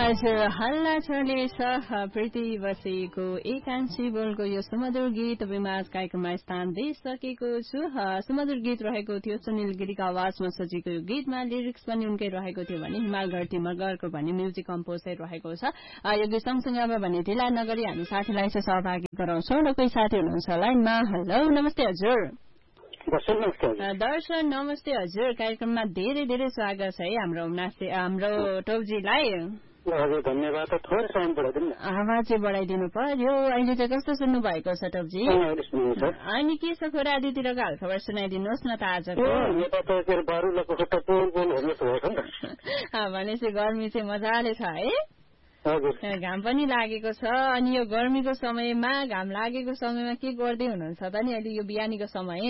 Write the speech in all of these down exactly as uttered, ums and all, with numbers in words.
हजुर हल्ला चलेछ प्रति बसेको एकांशी बोलको यो सुमधुर गीत विमाज कार्यक्रममा स्थान दिइसकेको छु। सुमधुर गीत रहेको थियो सुनिल गिरीको आवाजमा सजिएको यो गीतमा लिरिक्स पनि उनकै रहेको थियो भने हिमाल तिमरगरको भन्ने म्युजिक कम्पोजर रहेको छ। यो गीत सँगसँगै अब भने ढिला नगरी हामी साथीलाई चाहिँ सहभागी गराउँछौँ र कोही साथी हुनुहुन्छ लाइनमा। हेलो नमस्ते हजुर। दर्शन नमस्ते हजुर। कार्यक्रममा धेरै धेरै स्वागत छ है हाम्रो हाम्रो टोपजीलाई। हजुर धन्यवाद। थोरै साउन्ड बढाइदिनु न। आवाज चाहिँ बढाइदिनु पर्यो। अहिले चाहिँ कस्तो सुन्नु भएको छ टोपजी? अनि के छ खोरादीतिरको हालखबर सुनाइदिनुहोस् न त आजको। भनेपछि गर्मी चाहिँ मजाले छ है? घाम पनि लागेको छ। अनि यो गर्मीको समयमा घाम लागेको समयमा के गर्दै हुनुहुन्छ त नि अहिले यो बिहानीको समय?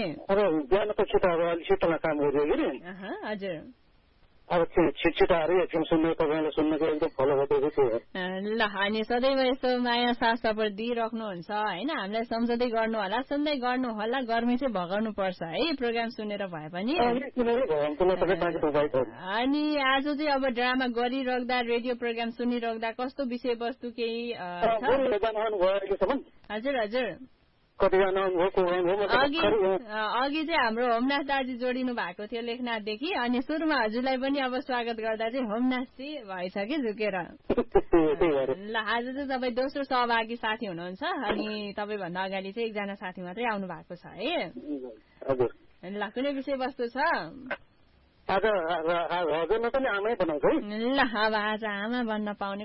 हजुर अब छिटछिटो आएर एकछिन सुन्ने तपाईँलाई सुन्नको एकदम फलो गरिदिएको थियो। ल अनि सदैव यस्तो माया साथ सपोर्ट दिइराख्नुहुन्छ होइन, हामीलाई सम्झँदै गर्नु होला, सुन्दै गर्नु होला। गर्मी चाहिँ भगाउनु पर्छ है प्रोग्राम सुनेर भए पनि। अनि आज चाहिँ अब ड्रामा गरिराख्दा रेडियो प्रोग्राम सुनिराख्दा कस्तो विषयवस्तु केही हजुर हजुर अघि अघि चाहिँ हाम्रो होमनाथ दाजु जोडिनु भएको थियो लेखनाथदेखि। अनि सुरुमा हजुरलाई पनि अब स्वागत गर्दा चाहिँ होमनाथजी भएछ कि झुकेर। ल आज चाहिँ तपाईँ दोस्रो सहभागी साथी हुनुहुन्छ। अनि तपाईँभन्दा अगाडि चाहिँ एकजना साथी मात्रै आउनु भएको छ है। ल कुनै विषयवस्तु छ? ल अब आज आमा बन्न पाउने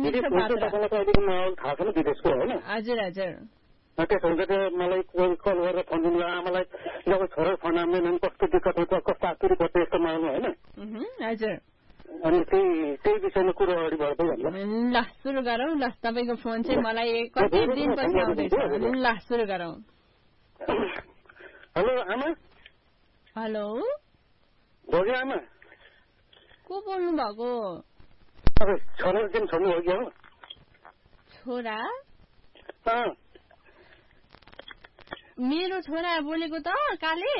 हजुर हजुर त्यसो हुन्छ त्यो मलाई कल गरेर फोन दिनु आमालाई जब छोरा फोन आउँदैन कस्तो दिक्कत हुन्छ कस्तो आतुरी पर्छ यस्तो माग्नु होइन। हजुर अनि त्यही त्यही विषयमा कुरो अगाडि बढ्दै होला। ल सुरु गरौँ। ल तपाईँको फोन चाहिँ मलाई कति दिनपछि आउँदैछ। ल सुरु गरौँ। हेलो आमा। हेलो भोगे आमा को बोल्नु भएको? छोरा दिन छोड्नु हो कि हो? छोरा मेरो छोरा बोलेको त काले।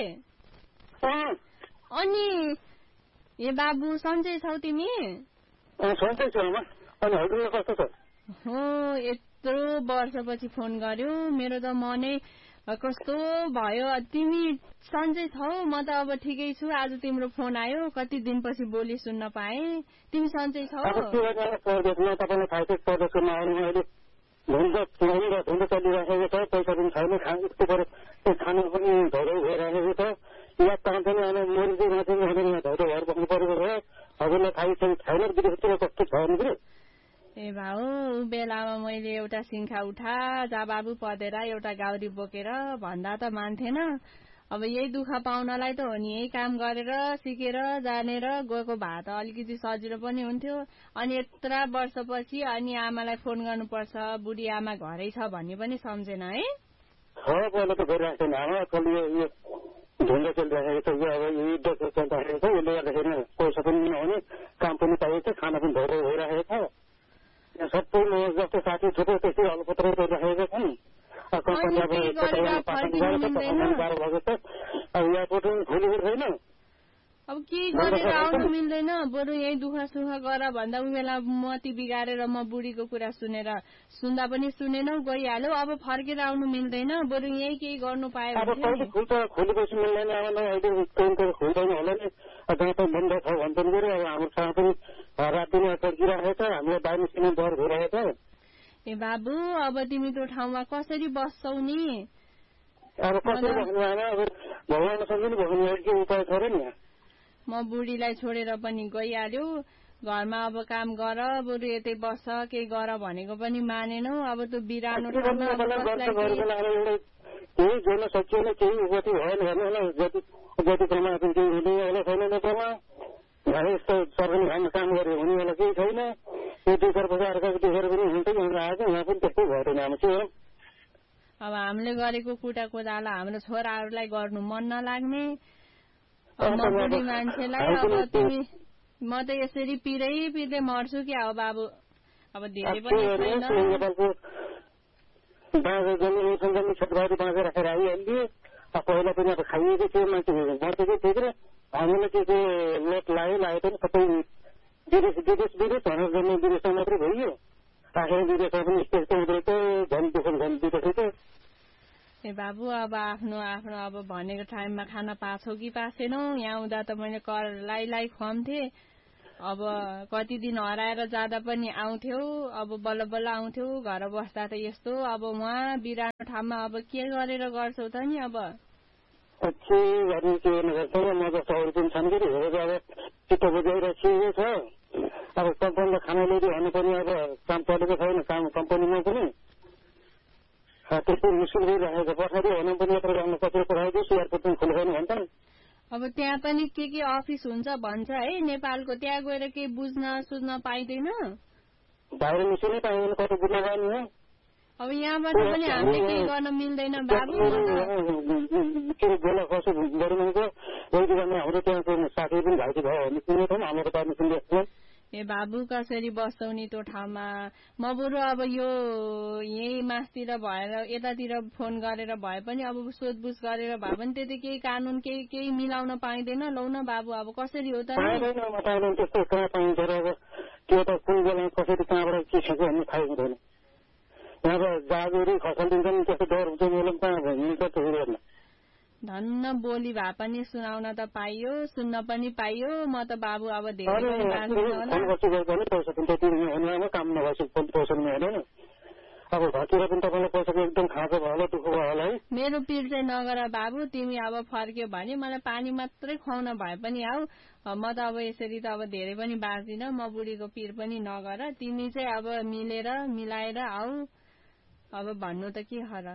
अनि ए बाबु सन्चै छौ तिमी? सन्चै छु आमा। अनि हजुरलाई कस्तो छ? हो यत्रो वर्षपछि फोन गर्यो, मेरो त मनै कस्तो भयो। तिमी सन्चै छौ? म त अब ठिकै छु। आज तिम्रो फोन आयो, कति दिनपछि बोली सुन्न पाएँ। तिमी सन्चै छौ? तपाईँलाई थाहा छ प्रदेशको माहौलमा अहिले धुन्द धुन्द चलिरहेको छ, पैसा पनि छैन, खानु खानु पनि धौरो भइरहेको छ। यहाँ पाउँछ नि अनि मरिँदै माथि धौरो भएर बस्नु परेको छ। हजुरलाई थाहै छैन विदेशतिर कस्तो छ भने। ए भाउ ऊ बेलामा मैले एउटा सिङ्खा उठा जा बाबु पदेर एउटा गाउरी बोकेर भन्दा त मान्थेन। अब यही दुःख पाउनलाई त हो नि, यही काम गरेर सिकेर जानेर गएको भए त अलिकति सजिलो पनि हुन्थ्यो। अनि यत्रो वर्षपछि अनि आमालाई फोन गर्नुपर्छ, बुढी आमा घरै छ भन्ने पनि सम्झेन है। पहिला त गरिरहेको छैन आमा, यो धुन्द चलिरहेको छ, अब युद्ध चलिरहेको छ। यसले गर्दाखेरि पैसा पनि नहुने, काम पनि पाइन्छ, खाना पनि धौरो भइरहेको छ। यहाँ सबै जस्तो साथी थुप्रो त्यस्तै अलपत्र गरिरहेको छन्। अब के गरेर आउनु मिल्दैन, बरु यही दुःख सुख गर भन्दा उ बेला मती बिगारेर म बुढीको कुरा सुनेर सुन्दा पनि सुनेनौ गइहाल्यो। अब फर्केर आउनु मिल्दैन, बरु यही केही गर्नु पायो खोलेपछि मिल्दैन। खुल्दैन होला नि, जहाँ पनि बन्द छ भन्छन् गरे। अब हाम्रो साथ पनि रात दिन चर्किरहेको छ, हामीलाई बाहिर सिने डर भइरहेको छ। ए बाबु अब तिमी त्यो ठाउँमा कसरी बस्छौ नि? अब कसरी बस्नु आमा, अब भगवान सम्झनु भगवान के उपाय छ र नि। म बुढीलाई छोडेर पनि गइहाल्यो, घरमा अब काम गर, बरु यतै बस्छ केही गर भनेको पनि मानेनौ। अब त्यो बिरानो केही जोड्न सकिएन, केही उपति भएन भने होला, जति जति कमाएको केही हुने होला छैन नेपालमा। यस्तो सरकारी खाना काम गऱ्यो भने होला केही छैन। यो दुई चार पैसा अर्काको देखेर पनि हुन्छ कि हाम्रो आएको यहाँ पनि त्यस्तै भएन आमा के हो। अब हामीले गरेको कुटा कोदाला हाम्रो छोराहरूलाई गर्नु मन नलाग्ने। म बुढी मान्छेलाई अब तिमी म त यसरी पिरै पिर्दै मर्छु कि अब बाबु। अब धेरै पनि छैन। छोटबारी बाँचेर राखेर आइहाल्यो। पहिला पनि अब खाइएको थियो, मान्छे मर्तेकै थियो कि हामीलाई के के लोट लाग्यो लाग्यो पनि सबै विदेश विदेश विदेश भनेर जन्म विदेशमा मात्रै भइयो आखिर विदेशमा पनि यस्तो हुँदैछ झन् दुःख झन् विदेश ए बाबु अब आफ्नो आफ्नो अब भनेको टाइममा खाना पाछौ कि पासेनौ यहाँ हुँदा त मैले कर लाई लाई खुवाउँथे अब कति दिन हराएर जाँदा पनि आउँथ्यौ अब बल्ल बल्ल आउँथ्यौ घर बस्दा त यस्तो अब उहाँ बिरानो ठाउँमा अब के गरेर गर्छौ त नि अब के गर्ने के नगर्छ म जस्तो अरू पनि छन् कि हेरेर अब चित्त बुझाइरहेको छ अब कम्पनीलाई खाना ल्याइदियो भने पनि अब काम चलेको छैन काम कम्पनीमा पनि त्यस्तो मुस्किल भइरहेको पठाइदियो भने पनि यत्र राम्रो कचरो पठाइदियोस् एयरपोर्ट पनि खुल्लो छैन भन्छ अब त्यहाँ पनि के के अफिस हुन्छ भन्छ है नेपालको त्यहाँ गएर केही बुझ्न सुझ्न पाइँदैन बाहिर निस्किनै पाइँदैन कतै बुझ्न जाने हो अब यहाँबाट पनि हामीले केही गर्न मिल्दैन बाबु के अरे गोला कसो गर्नुको यदि भने हाम्रो त्यहाँ साथी पनि घाइते भयो भने कुनै ठाउँ हाम्रो त पार्नु सुन्दैछ ए बाबु कसरी बस्छौ नि त्यो ठाउँमा म बरु अब यो यही मासतिर भएर यतातिर फोन गरेर भए पनि अब सोधबुझ गरेर भए पनि त्यति केही कानून केही केही मिलाउन पाइँदैन लौ न बाबु अब कसरी हो त त्यस्तो कहाँ पाइन्छ र अब त्यो त कुन बेला कसरी कहाँबाट के छ भन्ने थाहा हुँदैन यहाँ त जागुरी खसल दिन्छन् त्यस्तो डर हुन्छ मैले कहाँ मिल्छ त्यो हेर्न धन्न बोली भए पनि सुनाउन त पाइयो सुन्न पनि पाइयो म त बाबु अब धेरै काम नभएपछि पैसा हुँदैन अब घरतिर पनि तपाईँलाई पैसाको एकदम खाएको भयो होला दुःख भयो होला है मेरो पिर चाहिँ नगर बाबु तिमी अब फर्क्यो भने मलाई पानी मात्रै खुवाउन भए पनि आऊ म त अब यसरी त अब धेरै पनि बाँच्दिन म बुढीको पिर पनि नगर तिमी चाहिँ अब मिलेर मिलाएर आऊ अब भन्नु त के हर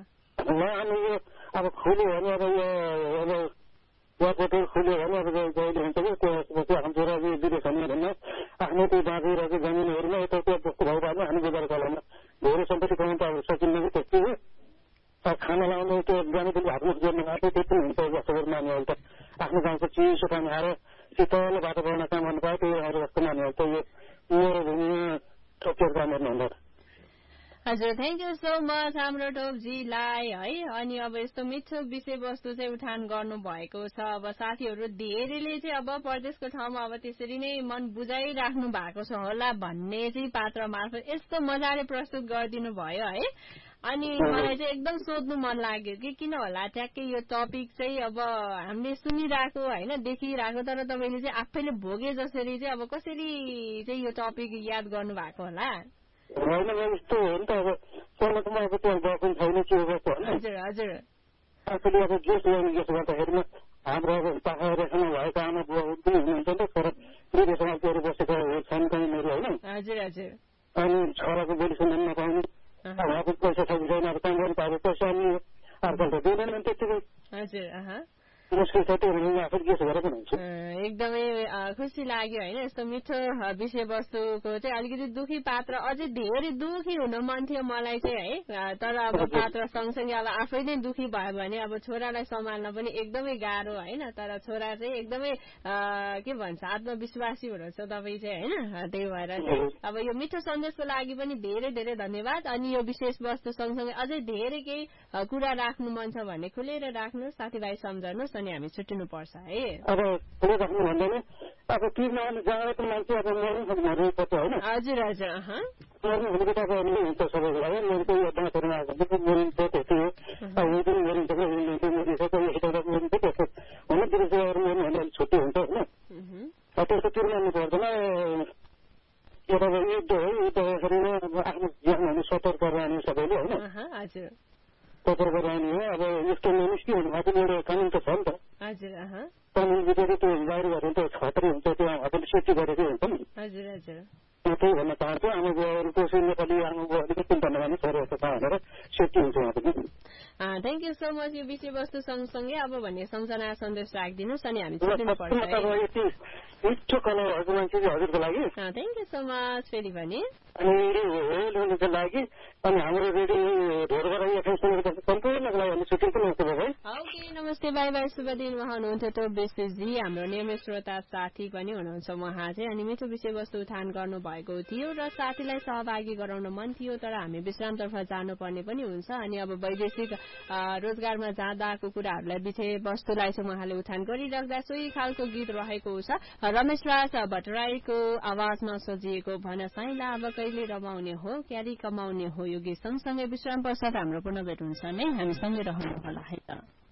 यो अब खुल्यो भने अब यो अब एयरपोर्टहरू खुल्यो भने अब जहिले हुन्छ कि त्यो हाम्रो छोरा विदेश हुने भन्नु आफ्नो त्यो बाँधिरहेको जमिनहरूमा यता त्यो बस्तु भाउ पार्नु हामी बजार कलामा धेरै सम्पत्ति कमाउनु त अब सकिन्न कि त्यति हो खाना लाउनु त्यो जाने पनि आफ्नो जोड्नु आएको त्यो पनि हुन्छ जस्तो गरेर नानीहरू त आफ्नो गाउँको चिसो काम खाएर शीतल वातावरण काम गर्नु पायो त्यो जस्तो नानीहरू त यो मेरो भूमिमा टोकेर काम गर्नुहुन्छ हजुर थ्याङ्क यू सो मच हाम्रो टोपजीलाई है अनि अब यस्तो मिठो विषयवस्तु चाहिँ उठान गर्नु भएको छ अब साथीहरू धेरैले चाहिँ अब परदेशको ठाउँमा अब त्यसरी नै मन बुझाइराख्नु भएको छ होला भन्ने चाहिँ पात्र मार्फत यस्तो मजाले प्रस्तुत गरिदिनु भयो है अनि मलाई चाहिँ एकदम सोध्नु मन लाग्यो कि किन होला ट्याक्कै यो टपिक चाहिँ अब हामीले सुनिरहेको होइन देखिरहेको तर तपाईँले चाहिँ आफैले भोगे जसरी चाहिँ अब कसरी चाहिँ यो टपिक याद गर्नु भएको होला होइन यस्तो हो नि त अब सर्वप्रथम अब त्यहाँ गएको छैन के गर्छ हजुर हजुर आफूले अब गेस ल्याउने गेस गर्दाखेरि हाम्रो अब पाखा रेखामा भएको आमा बुवा पनि हुनुहुन्छ नि त छोरा विदेशमा गएर बसेको छन् कहीँ मेरो होइन हजुर हजुर अनि छोराको बोली सुन्न नपाउने अब आफू पैसा छ कि छैन अब काम गर्नु पाएको पैसा अनि अर्को त दिँदैन त्यतिकै हजुर मुस्किल छ त्यो भने आफू गेस गरेर पनि हुन्छ एकदमै खुसी लाग्यो होइन यस्तो मिठो विषयवस्तुको चाहिँ अलिकति दुखी पात्र अझै धेरै दुखी हुनु मन थियो मलाई चाहिँ है तर अब पात्र सँगसँगै अब आफै नै दुखी भयो भने अब छोरालाई सम्हाल्न पनि एकदमै गाह्रो होइन तर छोरा चाहिँ एकदमै के भन्छ आत्मविश्वासी हुनुहुन्छ तपाईँ चाहिँ होइन त्यही भएर चाहिँ अब यो मिठो सन्देशको लागि पनि धेरै धेरै धन्यवाद अनि यो विशेष वस्तु सँगसँगै अझै धेरै केही कुरा राख्नु मन छ भने खुलेर राख्नु साथीभाइ सम्झनुहोस् अनि हामी छुट्टिनु पर्छ है अब खुले राख्नु भन्दैन अब तिर्न आउने जहाँ पनि मान्छे अब मर्नु मर्नुपर्छ होइन हजुर हजुर मर्नु भनेको त अब हुन्छ सबैको लागि मैले त यो बाँचेरमा आएको मरिन्छ त्यस्तै हो अब उयो पनि मरिन्छ कि मरिन्छ यता मरिन्छ त्यस्तो हुन विदेश गएर मर्नु भने अलिक छुट्टी हुन्छ होइन त्यस्तो तिर्नु पर्दैन एउटा युद्ध हो युद्ध गर्दाखेरि अब आफ्नो ज्यानहरू सतर्क रहने सबैले होइन हजुर सतर्क रहने हो अब यस्तो निस्कि हुनुभएको एउटा कानुन त छ नि त हजुर कानुन बितेको त्यो बाहिर गएर त खतरै हुन्छ त्यो हामीले सेफ्टी गरेकै हुन्छ नि हजुर हजुर त्यही भन्न चाहन्छु आमा बुवाहरू कसै नेपाली आमा बुवाहरूले चिन्ता नगर्ने छोरा यस्तो छ भनेर सेफ्टी हुन्छ उहाँ पनि थ्याङ्क यू सो मच यो विषयवस्तु सँगसँगै अब भन्ने सम्झना सन्देश राखिदिनुहोस् अनि हामी छुट्टिनुपर्छ मिठो कलरहरूको मान्छे चाहिँ हजुरको लागि थ्याङ्क यू सो मच फेरि भने अनि ल्याउनुको लागि अनि हाम्रो रेडियो ढोरबाट एफएम सुनेको सम्पूर्णको लागि हामी छुट्टी पनि हुन्छ भाइ ओके नमस्ते बाई बाई शुभ दिन उहाँ हुनुहुन्थ्यो टोप बेसेजी हाम्रो नियमित श्रोता साथी पनि हुनुहुन्छ उहाँ चाहिँ अनि मिठो विषयवस्तु उठान गर्नुभयो भएको थियो र साथीलाई सहभागी गराउन मन थियो तर हामी विश्रामतर्फ जानुपर्ने पनि हुन्छ अनि अब वैदेशिक रोजगारमा जाँदाको कुराहरूलाई विषयवस्तुलाई चाहिँ उहाँले उठान गरिराख्दा सोही खालको गीत रहेको छ। रमेश राज भट्टराईको आवाजमा सजिएको भन साइला अब कहिले रमाउने हो क्यारी कमाउने हो यो गीत सँगसँगै विश्राम पश्चात हाम्रो पुनः भेट हुन्छ नै हामी सँगै रहनु होला है त।